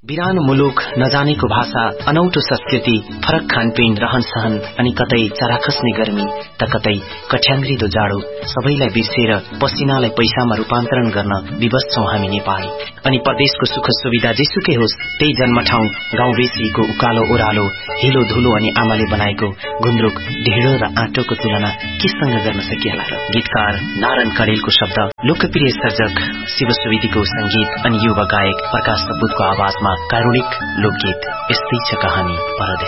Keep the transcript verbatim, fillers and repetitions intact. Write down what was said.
बिरानो मुलुक, नजानेको भाषा, अनौठो संस्कृति, फरक खानपिन, रहन सहन अनि कतै चरा खस्ने गर्मी त कतै कठ्याङ्ग्रिदो जाडो सबैलाई बिर्सेर पसिनालाई पैसामा रूपान्तरण गर्न विवश छौं हामी नेपाली। अनि परदेशको सुख सुविधा जेसुकै होस्, त्यही जन्म ठाउँ गाउँ बेसीको उकालो ओह्रालो, हिलो धुलो अनि आमाले बनाएको गुन्द्रुक, ढेँडो र आँटोको तुलना केसँग गर्न सकिएला र? गीतकार नारायण कडेलको शब्द, लोकप्रिय सर्जक शिव सुवेदीको संगीत अनि युवा गायक प्रकाश सपुतको आवाजमा कारुणिक लोकगीत यस्तै छ कहानी परदेश।